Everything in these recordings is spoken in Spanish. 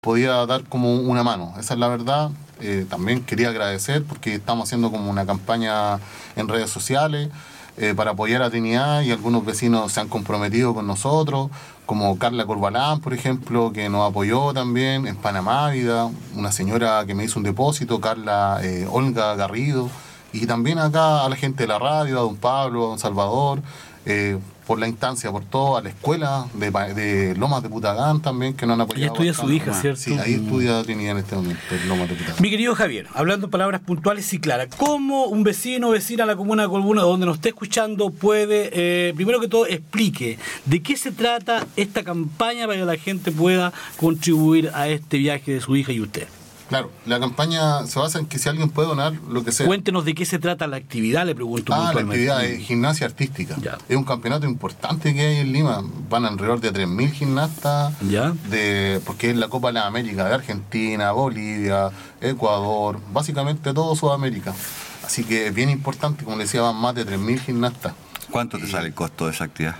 podía dar como una mano. Esa es la verdad. También quería agradecer porque estamos haciendo como una campaña en redes sociales para apoyar a Trinidad, y algunos vecinos se han comprometido con nosotros, como Carla Corbalán, por ejemplo, que nos apoyó también en Panamá Vida, una señora que me hizo un depósito, Carla Olga Garrido, y también acá a la gente de la radio, a don Pablo, a don Salvador, por la instancia, por todo, a la escuela de Lomas de Putagán también, que nos han apoyado. Ahí estudia su hija, ¿cierto? Sí, ahí estudia Trinidad en este momento, en Lomas de Putagán. Mi querido Javier, hablando palabras puntuales y claras, ¿cómo un vecino o vecina de la comuna de Colbún, donde nos esté escuchando, puede, primero que todo, explique de qué se trata esta campaña para que la gente pueda contribuir a este viaje de su hija y usted? Claro, la campaña se basa en que si alguien puede donar lo que sea. Cuéntenos de qué se trata la actividad, le pregunto puntualmente. La actividad es gimnasia artística. Ya. Es un campeonato importante que hay en Lima. Van alrededor de 3.000 gimnastas, ¿ya? Porque es la Copa de la América, de Argentina, Bolivia, Ecuador, básicamente todo Sudamérica. Así que es bien importante, como les decía, van más de 3.000 gimnastas. ¿Cuánto te sale el costo de esa actividad?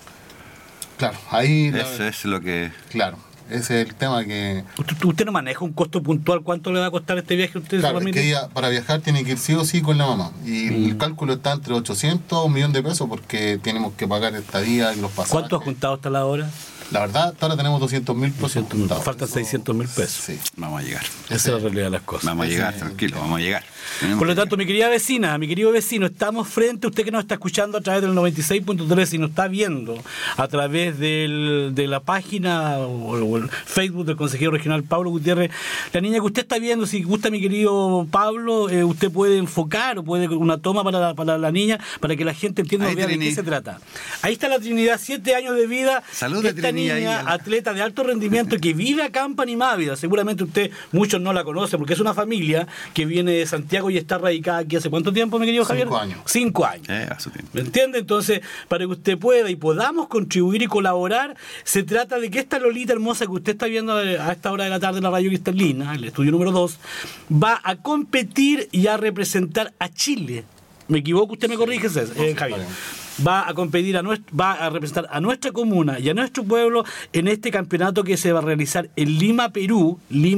Claro, ahí... Ese es lo que... Claro. Ese es el tema que... ¿Usted no maneja un costo puntual? ¿Cuánto le va a costar este viaje a usted? Claro, es que ella para viajar tiene que ir sí o sí con la mamá. Y el cálculo está entre 800 a 1 millón de pesos porque tenemos que pagar estadía y los pasajes. ¿Cuánto ha juntado hasta la hora? La verdad, hasta ahora tenemos 200.000 pesos juntados. Faltan 600.000 pesos. Sí. Vamos a llegar. Esa es la realidad de las cosas. Vamos a llegar, tranquilo, vamos a llegar. Por lo tanto, mi querida vecina, mi querido vecino, estamos frente a usted que nos está escuchando a través del 96.3 y nos está viendo a través de la página o el Facebook del consejero regional Pablo Gutiérrez. La niña que usted está viendo, si gusta, mi querido Pablo, usted puede enfocar o puede una toma para la niña, para que la gente entienda de qué se trata. Ahí está la Trinidad, 7 años de vida. Salud, esta niña, atleta de alto rendimiento que vive acá en Panamá Vida. Seguramente usted, muchos no la conocen porque es una familia que viene de Santiago y está radicada aquí hace ¿cuánto tiempo, mi querido Javier? 5 años. 5 años. A su tiempo. ¿Me entiende? Entonces, para que usted pueda y podamos contribuir y colaborar, se trata de que esta Lolita hermosa que usted está viendo a esta hora de la tarde en la radio Cristalina, el estudio número 2, va a competir y a representar a Chile. ¿Me equivoco? Usted me corrige, Javier. Va a competir va a representar a nuestra comuna y a nuestro pueblo en este campeonato que se va a realizar en Lima, Perú,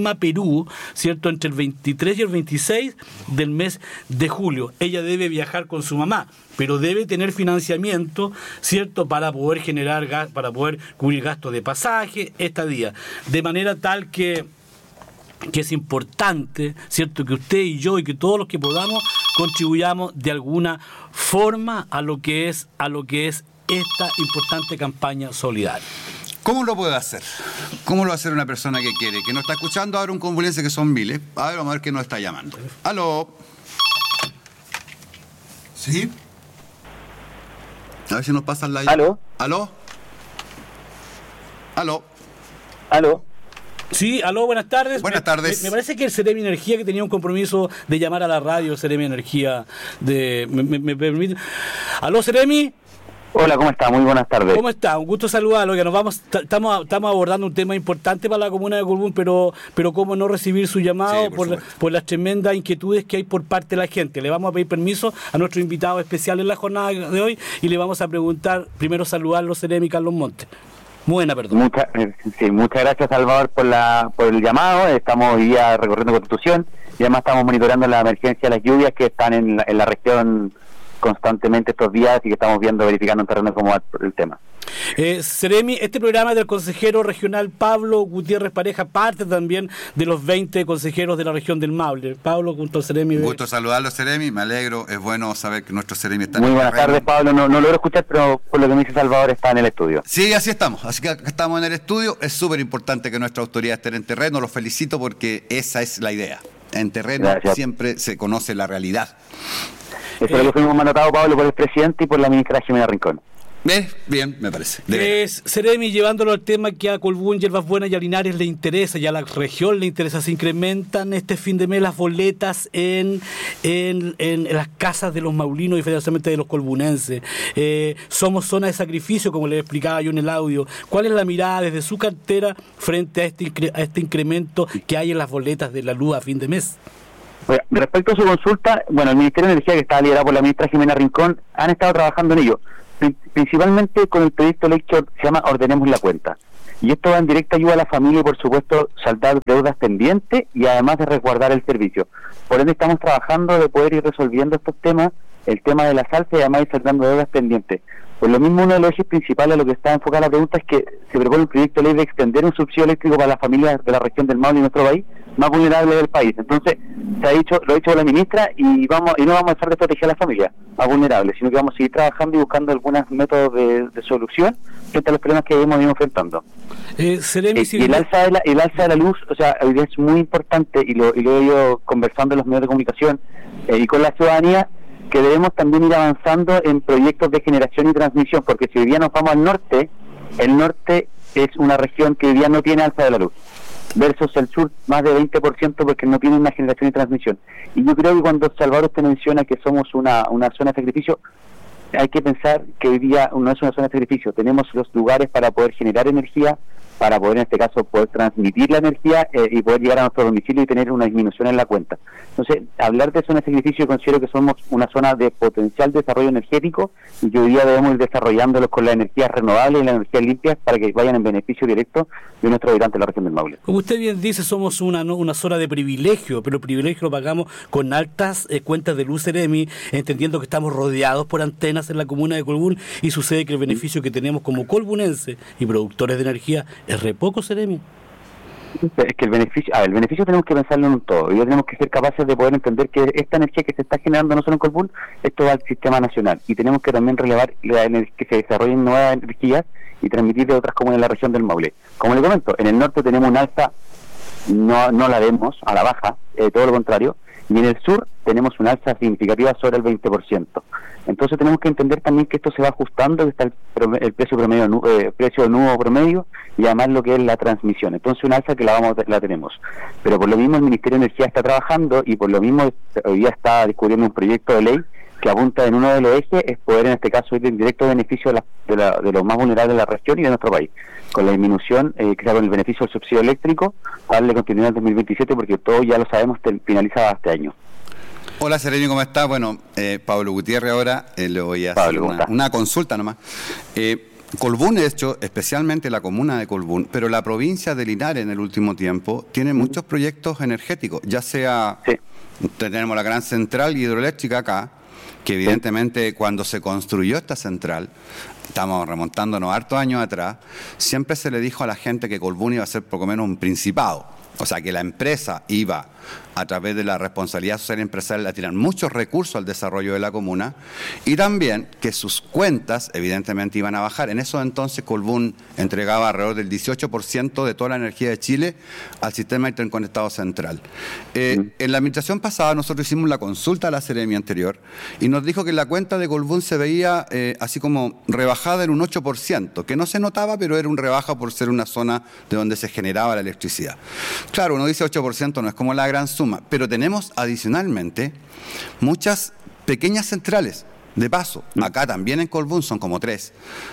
¿cierto? Entre el 23 y el 26 del mes de julio. Ella debe viajar con su mamá, pero debe tener financiamiento, ¿cierto? Para poder para poder cubrir gastos de pasaje, estadía. De manera tal que es importante, ¿cierto?, que usted y yo y que todos los que podamos contribuyamos de alguna forma a lo que es esta importante campaña solidaria. ¿Cómo lo puede hacer? ¿Cómo lo va a hacer una persona que quiere? Que nos está escuchando ahora un convulense que son miles. A ver, vamos a ver quién nos está llamando. ¿Aló? ¿Sí? A ver si nos pasan la... ¿Aló? ¿Aló? ¿Aló? ¿Aló? Sí, aló, buenas tardes. Buenas tardes. Me parece que el Ceremi Energía, que tenía un compromiso de llamar a la radio, Ceremi Energía, ¿me permite? ¿Aló, Ceremi? Hola, ¿cómo está? Muy buenas tardes. ¿Cómo está? Un gusto saludarlo. Que estamos abordando un tema importante para la comuna de Colbún, pero cómo no recibir su llamado por las tremendas inquietudes que hay por parte de la gente. Le vamos a pedir permiso a nuestro invitado especial en la jornada de hoy y le vamos a preguntar, primero saludarlo, Ceremi Carlos Montes. Muchas gracias, Salvador, por el llamado. Estamos hoy día recorriendo Constitución y además estamos monitoreando la emergencia de las lluvias que están en la región constantemente estos días y que estamos verificando en terreno cómo va el tema. Ceremi, este programa del consejero regional Pablo Gutiérrez Pareja parte también de los 20 consejeros de la región del Maule. Pablo, junto al Ceremi. Un gusto saludarlo, Ceremi, me alegro, es bueno saber que nuestro Ceremi está Muy buenas tardes, Pablo, no logro escuchar, pero por lo que me dice Salvador está en el estudio. Sí, así estamos, así que acá estamos en el estudio. Es súper importante que nuestra autoridad esté en terreno, los felicito porque esa es la idea. En terreno siempre se conoce la realidad. Eso es lo que fuimos mandatados, Pablo, por el presidente y por la ministra Jimena Rincón. Bien, me parece. Ceremi, llevándolo al tema que a Colbún, Hierbas Buenas y a Linares le interesa, y a la región le interesa, se incrementan este fin de mes las boletas en las casas de los maulinos y especialmente de los colbunenses. Somos zona de sacrificio, como les explicaba yo en el audio. ¿Cuál es la mirada desde su cartera frente a este incremento que hay en las boletas de la luz a fin de mes? Bueno, respecto a su consulta, el Ministerio de Energía, que está liderado por la ministra Jimena Rincón, han estado trabajando en ello, principalmente con el proyecto de ley que se llama Ordenemos la Cuenta. Y esto va en directa ayuda a la familia y, por supuesto, saldar deudas pendientes y además de resguardar el servicio. Por ende, estamos trabajando de poder ir resolviendo estos temas, el tema de las alzas y además ir saldando deudas pendientes. Por lo mismo, uno de los ejes principales a lo que está enfocada la pregunta es que se propone un proyecto de ley de extender un subsidio eléctrico para las familias de la región del Maule y nuestro país más vulnerable del país. Entonces, lo ha dicho la ministra y no vamos a dejar de proteger a las familias más vulnerables, sino que vamos a seguir trabajando y buscando algunos métodos de solución frente a los problemas que hemos ido enfrentando. Y el alza de la luz, o sea, hoy día es muy importante y lo he ido conversando en los medios de comunicación y con la ciudadanía, que debemos también ir avanzando en proyectos de generación y transmisión, porque si hoy día nos vamos al norte, el norte es una región que hoy día no tiene alza de la luz, versus el sur más de 20% porque no tiene una generación y transmisión. Y yo creo que cuando Salvador te menciona que somos una zona de sacrificio, hay que pensar que hoy día no es una zona de sacrificio, tenemos los lugares para poder generar energía, para poder en este caso poder transmitir la energía y poder llegar a nuestro domicilio y tener una disminución en la cuenta. Entonces, hablar de zona de sacrificio, considero que somos una zona de potencial desarrollo energético y que hoy día debemos ir desarrollándolos con las energías renovables y las energías limpias para que vayan en beneficio directo de nuestros habitantes de la región del Maule. Como usted bien dice, somos una zona de privilegio, pero el privilegio lo pagamos con altas cuentas de luz, Seremi, entendiendo que estamos rodeados por antenas en la comuna de Colbún y sucede que el beneficio que tenemos como colbunenses y productores de energía es re poco, Seremi. Es que el beneficio tenemos que pensarlo en un todo. Y tenemos que ser capaces de poder entender que esta energía que se está generando no solo en Colbún, esto va al sistema nacional. Y tenemos que también relevar que se desarrollen nuevas energías y transmitir de otras comunas en la región del Maule. Como le comento, en el norte tenemos un alza, no la vemos a la baja, todo lo contrario. Y en el sur tenemos una alza significativa sobre el 20%. Entonces tenemos que entender también que esto se va ajustando, que está el precio promedio, precio nuevo promedio y además lo que es la transmisión. Entonces una alza que la tenemos. Pero por lo mismo el Ministerio de Energía está trabajando y por lo mismo hoy día está discutiendo un proyecto de ley que apunta en uno de los ejes es poder en este caso ir en directo beneficio de los más vulnerables de la región y de nuestro país. Con la disminución, que sea con el beneficio del subsidio eléctrico, darle continuidad al 2027 porque todos ya lo sabemos, finaliza este año. Hola, Seremi, ¿cómo está? Bueno, Pablo Gutiérrez ahora, le voy a hacer una consulta nomás. Colbún, de hecho, especialmente la comuna de Colbún, pero la provincia de Linares en el último tiempo tiene muchos proyectos energéticos, ya sea, tenemos la gran central hidroeléctrica acá, que evidentemente cuando se construyó esta central, estamos remontándonos hartos años atrás, siempre se le dijo a la gente que Colbún iba a ser por lo menos un principado. O sea, que la empresa iba, a través de la responsabilidad social empresarial, a tirar muchos recursos al desarrollo de la comuna y también que sus cuentas, evidentemente, iban a bajar. En esos entonces, Colbún entregaba alrededor del 18% de toda la energía de Chile al sistema interconectado central. En la administración pasada, nosotros hicimos la consulta a la Seremi anterior y nos dijo que la cuenta de Colbún se veía así como rebajada en un 8%, que no se notaba, pero era un rebaja por ser una zona de donde se generaba la electricidad. Claro, uno dice 8%, no es como la gran suma, pero tenemos adicionalmente muchas pequeñas centrales de paso. Acá también en Colbún son como 3.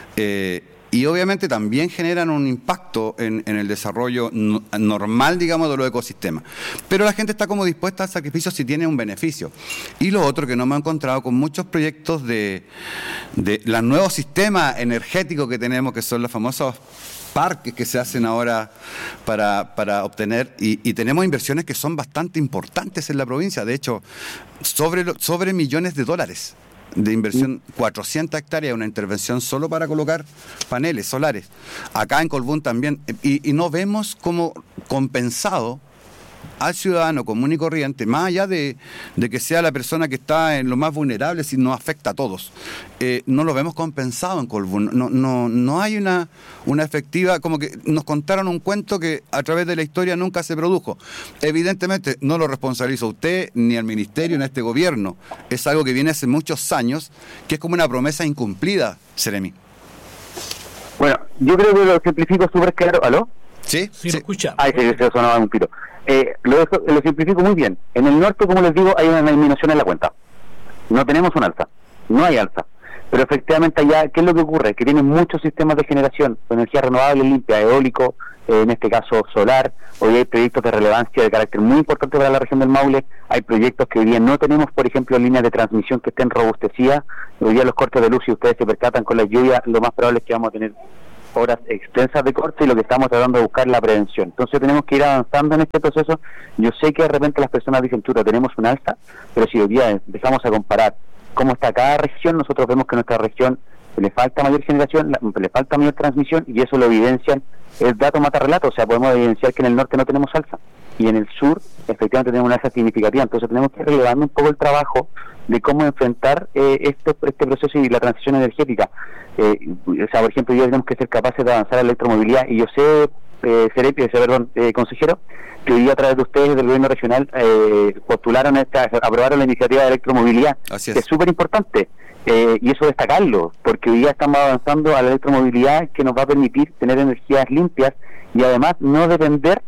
Y obviamente también generan un impacto en el desarrollo normal, digamos, de los ecosistemas. Pero la gente está como dispuesta al sacrificio si tiene un beneficio. Y lo otro que no me he encontrado con muchos proyectos de los nuevos sistemas energéticos que tenemos, que son los famosos parques que se hacen ahora para obtener, y tenemos inversiones que son bastante importantes en la provincia, de hecho, sobre millones de dólares de inversión, 400 hectáreas, una intervención solo para colocar paneles solares. Acá en Colbún también, y no vemos como compensado al ciudadano común y corriente, más allá de que sea la persona que está en lo más vulnerable, si nos afecta a todos. No lo vemos compensado en Colbún. No hay una efectiva, como que nos contaron un cuento que a través de la historia nunca se produjo. Evidentemente no lo responsabiliza usted ni al ministerio en este gobierno. Es algo que viene hace muchos años, que es como una promesa incumplida, Seremi. Bueno, yo creo que lo simplifico súper claro. ¿Aló? Sí, lo escucha. Ay, se sonaba un pito. Lo simplifico muy bien. En el norte, como les digo, hay una disminución en la cuenta. No tenemos un alza, no hay alza. Pero efectivamente allá, ¿qué es lo que ocurre? Que tienen muchos sistemas de generación de energía renovable, limpia, eólico, en este caso solar. Hoy hay proyectos de relevancia de carácter muy importante para la región del Maule. Hay proyectos que hoy día no tenemos, por ejemplo, líneas de transmisión que estén robustecidas. Hoy día los cortes de luz, si ustedes se percatan con la lluvia, lo más probable es que vamos a tener horas extensas de corte y lo que estamos tratando de buscar es la prevención. Entonces tenemos que ir avanzando en este proceso. Yo sé que de repente las personas dicen, chuta, tenemos un alza, pero si hoy día empezamos a comparar cómo está cada región, nosotros vemos que nuestra región le falta mayor generación, le falta mayor transmisión, y eso lo evidencian el dato mata relato. O sea, podemos evidenciar que en el norte no tenemos alza y en el sur efectivamente tenemos una alza significativa. Entonces tenemos que ir relevando un poco el trabajo de cómo enfrentar este proceso y la transición energética. O sea, por ejemplo, hoy día tenemos que ser capaces de avanzar a la electromovilidad, y yo sé, consejero, que hoy día a través de ustedes del gobierno regional aprobaron la iniciativa de electromovilidad, que es súper importante. Y eso destacarlo, porque hoy día estamos avanzando a la electromovilidad que nos va a permitir tener energías limpias y además no depender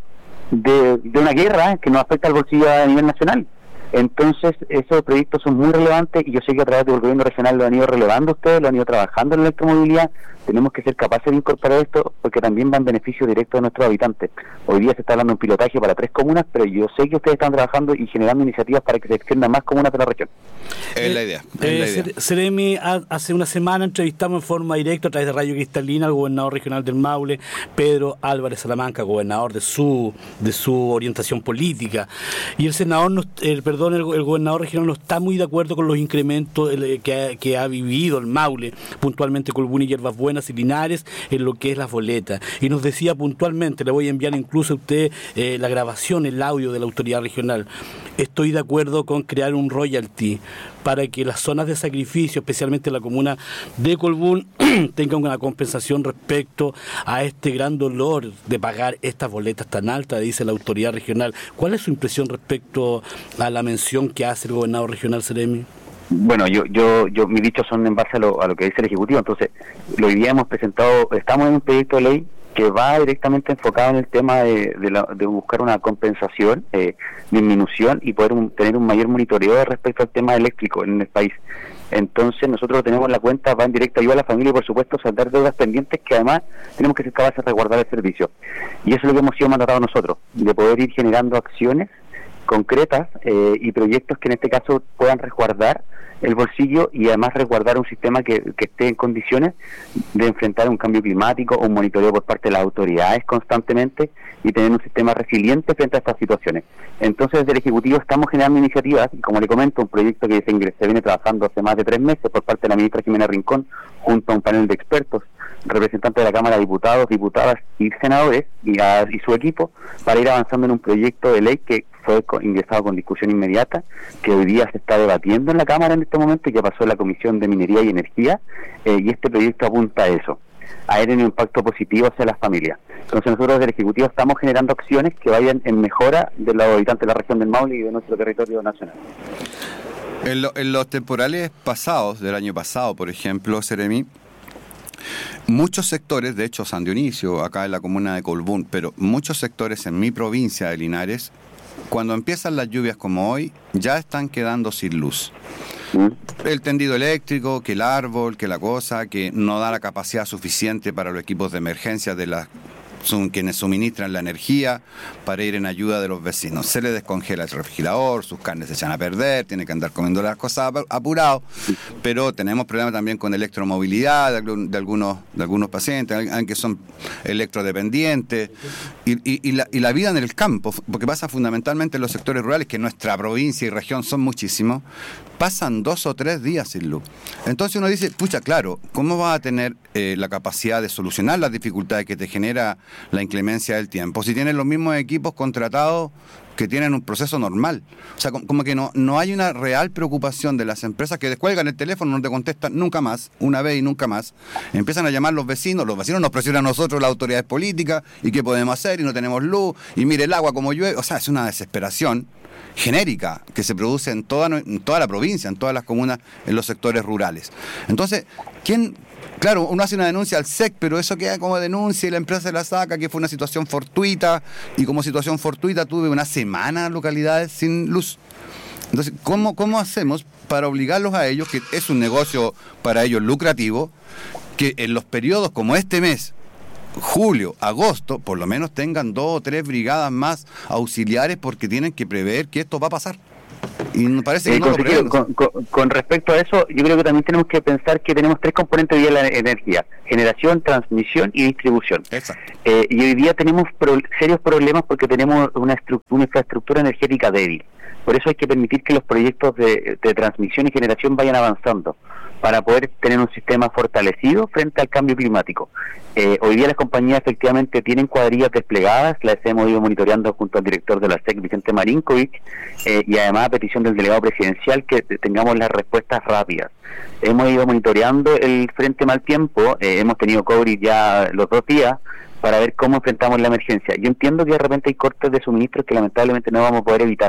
de una guerra que nos afecta al bolsillo a nivel nacional. Entonces, esos proyectos son muy relevantes, y yo sé que a través del gobierno regional lo han ido relevando ustedes, lo han ido trabajando en la electromovilidad. Tenemos que ser capaces de incorporar esto, porque también va en beneficio directo de nuestros habitantes. Hoy día se está hablando de un pilotaje para 3 comunas, pero yo sé que ustedes están trabajando y generando iniciativas para que se extiendan más comunas de la región. Es la idea. Seremi, hace una semana entrevistamos en forma directa a través de Radio Cristalina al gobernador regional del Maule, Pedro Álvarez Salamanca, gobernador de su orientación política. Y el gobernador regional no está muy de acuerdo con los incrementos que ha vivido el Maule, puntualmente Colbún y Hierbas Buenas y Linares, en lo que es las boletas. Y nos decía puntualmente, le voy a enviar incluso a usted la grabación, el audio de la autoridad regional: estoy de acuerdo con crear un royalty para que las zonas de sacrificio, especialmente la comuna de Colbún, tengan una compensación respecto a este gran dolor de pagar estas boletas tan altas, dice la autoridad regional. ¿Cuál es su impresión respecto a la mención que hace el gobernador regional, Seremi? Bueno, yo mis dichos son en base a lo que dice el Ejecutivo. Entonces, hoy día estamos en un proyecto de ley que va directamente enfocado en el tema de buscar una compensación, disminución, y poder tener un mayor monitoreo respecto al tema eléctrico en el país. Entonces nosotros tenemos la cuenta, va en directa ayuda a la familia y por supuesto saldar deudas pendientes, que además tenemos que ser capaces de resguardar el servicio. Y eso es lo que hemos sido mandatados nosotros, de poder ir generando acciones concretas y proyectos que en este caso puedan resguardar el bolsillo y además resguardar un sistema que esté en condiciones de enfrentar un cambio climático, un monitoreo por parte de las autoridades constantemente, y tener un sistema resiliente frente a estas situaciones. Entonces, desde el Ejecutivo estamos generando iniciativas, y como le comento, un proyecto que se viene trabajando hace más de 3 meses por parte de la ministra Jimena Rincón, junto a un panel de expertos, representantes de la Cámara de Diputados, diputadas y senadores, y su equipo, para ir avanzando en un proyecto de ley que fue ingresado con discusión inmediata, que hoy día se está debatiendo en la Cámara en este momento y que pasó en la Comisión de Minería y Energía, y este proyecto apunta a eso, a tener un impacto positivo hacia las familias. Entonces nosotros del Ejecutivo estamos generando acciones que vayan en mejora de los habitantes de la región del Maule y de nuestro territorio nacional. En los temporales pasados, del año pasado, por ejemplo, Seremi, muchos sectores, de hecho San Dionisio, acá en la comuna de Colbún, pero muchos sectores en mi provincia de Linares, cuando empiezan las lluvias como hoy, ya están quedando sin luz. El tendido eléctrico, que el árbol, que la cosa, que no da la capacidad suficiente para los equipos de emergencia son quienes suministran la energía para ir en ayuda de los vecinos. Se les descongela el refrigerador, sus carnes se echan a perder, tienen que andar comiendo las cosas apurado, pero tenemos problemas también con electromovilidad de algunos pacientes, que son electrodependientes, y la vida en el campo, porque pasa fundamentalmente en los sectores rurales, que nuestra provincia y región son muchísimos, pasan 2 o 3 días sin luz. Entonces uno dice, pucha, claro, ¿cómo vas a tener la capacidad de solucionar las dificultades que te genera la inclemencia del tiempo si tienes los mismos equipos contratados que tienen un proceso normal? O sea, como que no hay una real preocupación de las empresas que descuelgan el teléfono, no te contestan nunca más, una vez y nunca más. Empiezan a llamar los vecinos nos presionan a nosotros, las autoridades políticas, y qué podemos hacer, y no tenemos luz, y mire el agua como llueve. O sea, es una desesperación genérica que se produce en toda la provincia, en todas las comunas, en los sectores rurales. Entonces, claro, uno hace una denuncia al SEC, pero eso queda como denuncia y la empresa se la saca, que fue una situación fortuita, y como situación fortuita tuve una semana localidades sin luz. Entonces, ¿cómo hacemos para obligarlos a ellos, que es un negocio para ellos lucrativo, que en los periodos como este mes, julio, agosto, por lo menos tengan 2 o 3 brigadas más auxiliares, porque tienen que prever que esto va a pasar? Y me parece que no lo consejero, con respecto a eso, yo creo que también tenemos que pensar que tenemos 3 componentes hoy día de la energía: generación, transmisión y distribución. Y hoy día tenemos serios problemas porque tenemos una infraestructura energética débil. Por eso hay que permitir que los proyectos de transmisión y generación vayan avanzando para poder tener un sistema fortalecido frente al cambio climático. Hoy día las compañías efectivamente tienen cuadrillas desplegadas, las hemos ido monitoreando junto al director de la SEC, Vicente Marinkovic, y además a petición del delegado presidencial que tengamos las respuestas rápidas. Hemos ido monitoreando el frente mal tiempo, hemos tenido coverage ya los 2 días para ver cómo enfrentamos la emergencia. Yo entiendo que de repente hay cortes de suministros que lamentablemente no vamos a poder evitar.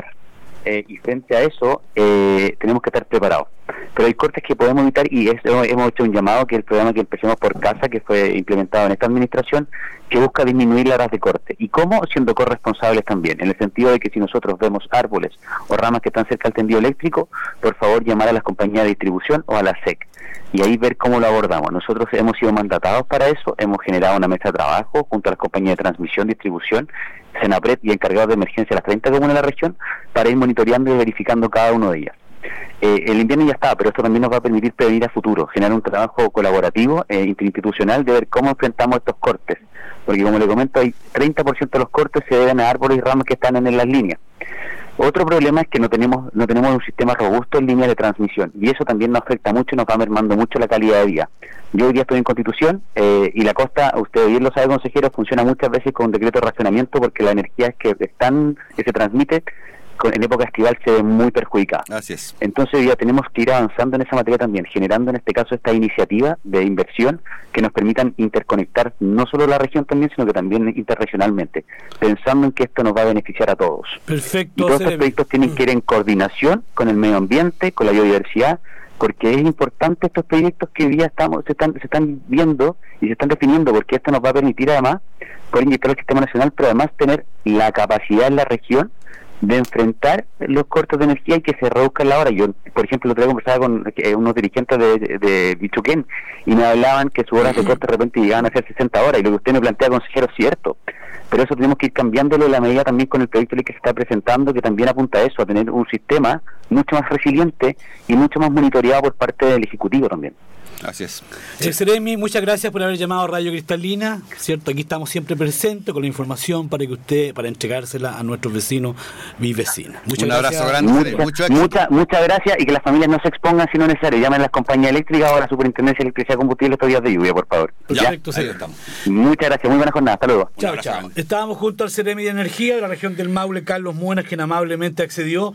Y frente a eso tenemos que estar preparados, pero hay cortes que podemos evitar, y eso hemos hecho un llamado, que es el programa que Empecemos por Casa, que fue implementado en esta administración, que busca disminuir la ras de corte. ¿Y cómo? Siendo corresponsables también, en el sentido de que si nosotros vemos árboles o ramas que están cerca del tendido eléctrico, por favor llamar a las compañías de distribución o a la SEC, y ahí ver cómo lo abordamos. Nosotros hemos sido mandatados para eso, hemos generado una mesa de trabajo junto a las compañías de transmisión, distribución, Senapred y encargados de emergencia de las 30 comunas de la región, para ir monitoreando y verificando cada una de ellas. El invierno ya está, pero esto también nos va a permitir prevenir a futuro, generar un trabajo colaborativo, interinstitucional, de ver cómo enfrentamos estos cortes, porque como le comento, hay 30% de los cortes se deben a árboles y ramas que están en las líneas. Otro problema es que no tenemos un sistema robusto en línea de transmisión, y eso también nos afecta mucho y nos va mermando mucho la calidad de vida. Yo hoy día estoy en Constitución, y la costa, usted bien lo sabe, consejero, funciona muchas veces con un decreto de racionamiento, porque la energía que se transmite en época estival se ve muy perjudicada. Así es. Entonces ya tenemos que ir avanzando en esa materia también, generando en este caso esta iniciativa de inversión que nos permitan interconectar no solo la región también, sino que también interregionalmente, pensando en que esto nos va a beneficiar a todos. Perfecto. Y todos estos proyectos tienen que ir en coordinación con el medio ambiente, con la biodiversidad, porque es importante estos proyectos que hoy día se están viendo y se están definiendo, porque esto nos va a permitir además poder inyectar el sistema nacional, pero además tener la capacidad en la región de enfrentar los cortes de energía y que se reduzcan la hora. Yo, por ejemplo, el otro día conversaba con unos dirigentes de Bichuquén, y me hablaban que sus horas de corte de repente llegaban a ser 60 horas, y lo que usted me plantea, consejero, es cierto, pero eso tenemos que ir cambiándolo en la medida también con el proyecto de ley que se está presentando, que también apunta a eso, a tener un sistema mucho más resiliente y mucho más monitoreado por parte del Ejecutivo también. Así es. Seremi, muchas gracias por haber llamado a Radio Cristalina, ¿cierto? Aquí estamos siempre presentes con la información para entregársela a nuestros vecinos y vecinas. Un abrazo grande. Muchas gracias, y que las familias no se expongan si no es necesario. Llamen a las compañías eléctricas o a la Superintendencia de Electricidad y Combustible estos días de lluvia, por favor. Perfecto, ahí estamos. Muchas gracias, muy buena jornada, hasta luego. Chao. Estábamos junto al Seremi de Energía de la región del Maule, Carlos Muenas, quien amablemente accedió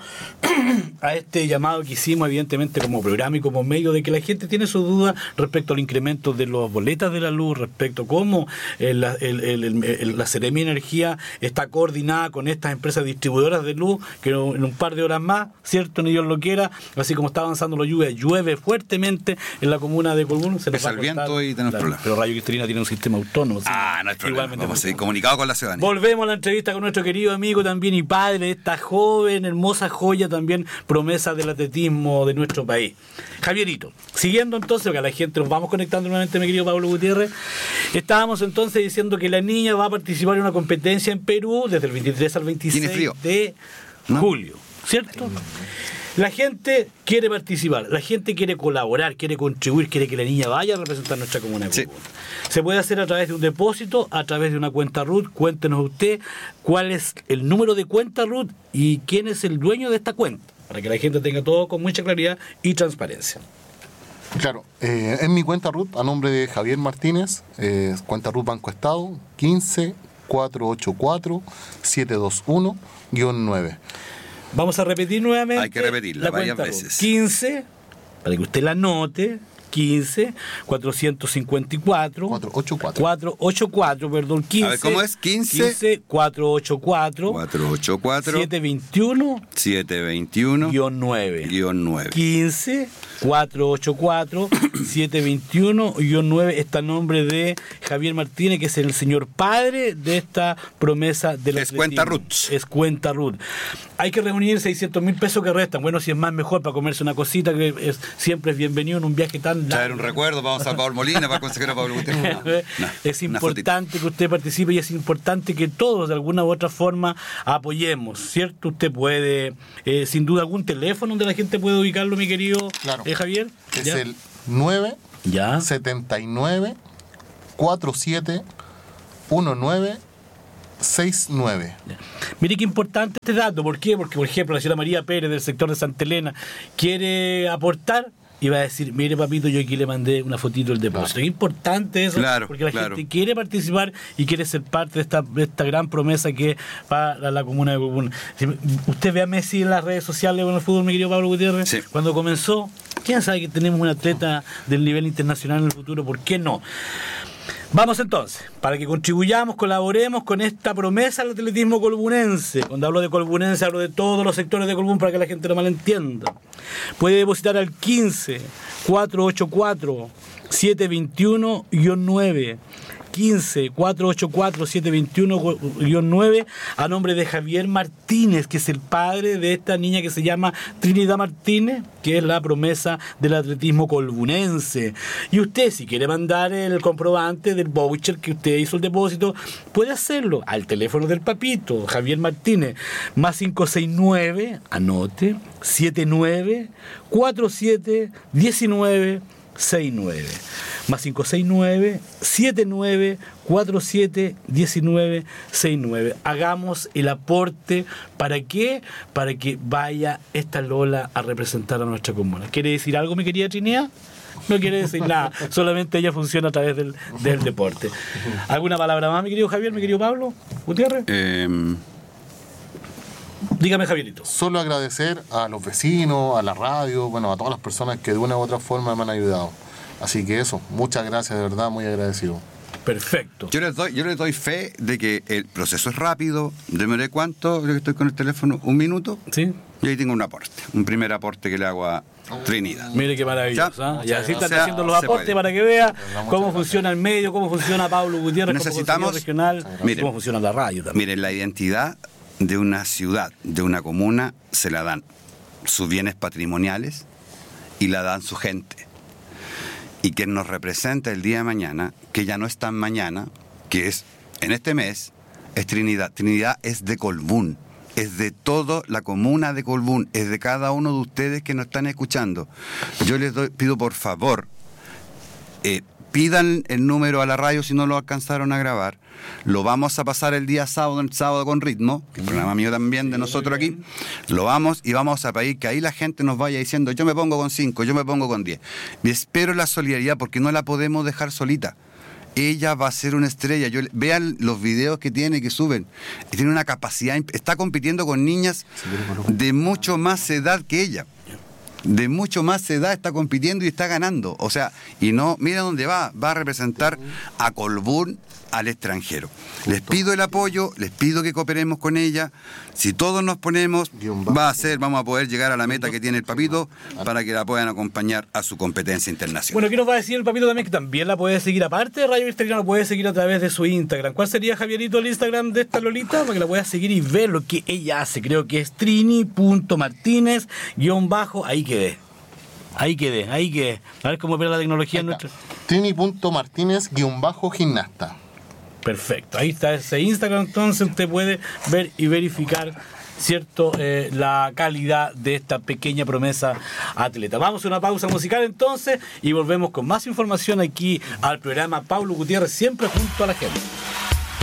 a este llamado que hicimos, evidentemente como programa y como medio, de que la gente tiene sus dudas respecto al incremento de las boletas de la luz, respecto a cómo la Seremi de Energía está coordinada con estas empresas distribuidoras de luz, que en un par de horas más, cierto, ni Dios lo quiera, así como está avanzando la lluvia, llueve fuertemente en la comuna de Colbún, se pesa el viento y tenemos problemas. Pero Radio Cristalina tiene un sistema autónomo. No hay problema, vamos a seguir comunicados con la ciudadanía. Volvemos a la entrevista con nuestro querido amigo también y padre de esta joven, hermosa joya, también promesa del atletismo de nuestro país, Javierito. Siguiendo entonces, porque a la gente nos vamos conectando nuevamente, mi querido Pablo Gutiérrez, estábamos entonces diciendo que la niña va a participar en una competencia en Perú desde el 23 al 26 de julio, ¿cierto? La gente quiere participar, la gente quiere colaborar, quiere contribuir, quiere que la niña vaya a representar nuestra comuna de Colbún. Se puede hacer a través de un depósito, a través de una cuenta RUT. Cuéntenos usted cuál es el número de cuenta RUT y quién es el dueño de esta cuenta, para que la gente tenga todo con mucha claridad y transparencia. Claro, en mi cuenta RUT, a nombre de Javier Martínez, cuenta RUT Banco Estado, 15-484-721-9. Vamos a repetir nuevamente. Hay que repetirla varias veces. 15, para que usted la anote, 15 454 484, perdón, 15. A ver, ¿cómo es? 15 484 721 9 15 484 721-9. Está el nombre de Javier Martínez, que es el señor padre de esta promesa de la Es cuenta RUT. Es cuenta RUT. Hay que reunir 600.000 pesos que restan. Bueno, si es más, mejor, para comerse una cosita, que siempre es bienvenido en un viaje tan tan larga. Traer un recuerdo, vamos a Pablo Molina, para el consejero Pablo Gutiérrez. Es importante que usted participe y es importante que todos de alguna u otra forma apoyemos, ¿cierto? Usted puede, sin duda, algún teléfono donde la gente puede ubicarlo, mi querido Javier. Es ¿Ya? el 9 ¿Ya? 79 47 19 69. Mire qué importante este dato. ¿Por qué? Porque, por ejemplo, la señora María Pérez del sector de Santa Elena quiere aportar y va a decir, mire papito, yo aquí le mandé una fotito del depósito. Qué importante eso, porque la gente quiere participar y quiere ser parte de esta gran promesa que es para la comuna de Colbún. Usted ve a Messi en las redes sociales con el fútbol, mi querido Pablo Gutiérrez. Sí. Cuando comenzó, quién sabe que tenemos un atleta del nivel internacional en el futuro, ¿por qué no? Vamos entonces, para que contribuyamos, colaboremos con esta promesa del atletismo colbunense. Cuando hablo de colbunense, hablo de todos los sectores de Colbún para que la gente no malentienda. Puede depositar al 15 484 721-9. 15 484 721-9 a nombre de Javier Martínez, que es el padre de esta niña que se llama Trinidad Martínez, que es la promesa del atletismo colbunense. Y usted, si quiere mandar el comprobante del voucher que usted hizo el depósito, puede hacerlo al teléfono del papito Javier Martínez, más 569, anote, 79 47 19 69, más 569-7947-1969. Hagamos el aporte. ¿Para qué? Para que vaya esta Lola a representar a nuestra comuna. ¿Quiere decir algo, mi querida Trinidad? No quiere decir nada, solamente ella funciona a través del deporte. ¿Alguna palabra más, mi querido Javier, mi querido Pablo Gutiérrez? Dígame, Javierito. Solo agradecer a los vecinos, a la radio, bueno, a todas las personas que de una u otra forma me han ayudado. Así que eso, muchas gracias, de verdad, muy agradecido. Perfecto. Yo les doy fe de que el proceso es rápido. Démosle cuánto, yo que estoy con el teléfono, 1 minuto. Sí. Y ahí tengo un aporte, un primer aporte que le hago a Trinidad. Mire qué maravilloso. Y así están haciendo los aportes puede. para que vea cómo funciona el medio, cómo funciona Pablo Gutiérrez, Necesitamos, regional, cómo funciona la radio también. Miren, la identidad de una ciudad, de una comuna, se la dan sus bienes patrimoniales y la dan su gente. Y quien nos representa el día de mañana, que ya no es tan mañana, que es en este mes, es Trinidad. Trinidad es de Colbún, es de toda la comuna de Colbún, es de cada uno de ustedes que nos están escuchando. Yo les pido por favor, pidan el número a la radio si no lo alcanzaron a grabar. Lo vamos a pasar el día sábado, el sábado con ritmo, que es el programa mío también de nosotros aquí. Lo vamos y vamos a pedir que ahí la gente nos vaya diciendo, yo me pongo con 5, yo me pongo con 10. Y espero la solidaridad porque no la podemos dejar solita. Ella va a ser una estrella. Vean los videos que tiene, que suben. Tiene una capacidad, está compitiendo con niñas de mucho más edad que ella. De mucho más edad está compitiendo y está ganando. O sea, y no, mira dónde va a representar a Colbún al extranjero. Les pido el apoyo, les pido que cooperemos con ella. Si todos nos ponemos, vamos a poder llegar a la meta que tiene el papito para que la puedan acompañar a su competencia internacional. Bueno, ¿qué nos va a decir el papito también? Que también la puede seguir, aparte de Radio Vistelina, la puede seguir a través de su Instagram. ¿Cuál sería, Javierito, el Instagram de esta Lolita? Para que la pueda seguir y ver lo que ella hace. Creo que es trini.martínez_ Ahí quedé. A ver cómo opera la tecnología en nuestra... Trini.martínez_gimnasta. Perfecto, ahí está ese Instagram, entonces usted puede ver y verificar, ¿cierto? La calidad de esta pequeña promesa atleta. Vamos a una pausa musical entonces y volvemos con más información aquí al programa Pablo Gutiérrez, siempre junto a la gente.